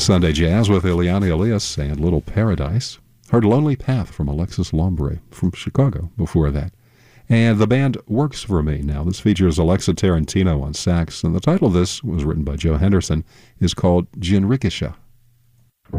Sunday Jazz with Eliane Elias and Little Paradise. Heard Lonely Path from Alexis Lombre from Chicago before that. And the band Works For Me now. This features Alexa Tarantino on sax, and the title of this was written by Joe Henderson, is called Jinrikisha.